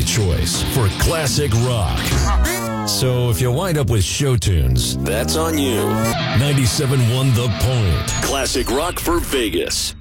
choice for classic rock. So if you wind up with show tunes, that's on you. 97.1 The Point. Classic rock for Vegas.